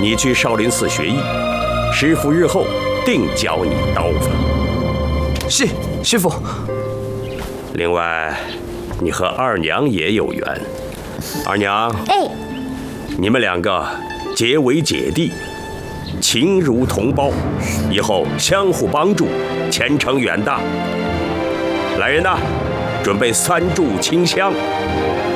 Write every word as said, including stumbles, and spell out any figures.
你去少林寺学艺，师傅日后定教你刀法。 是，师傅。 另外，你和二娘也有缘。二娘， 哎， 你们两个结为姐弟，情如同胞，以后相互帮助，前程远大。来人呐，准备三炷清香。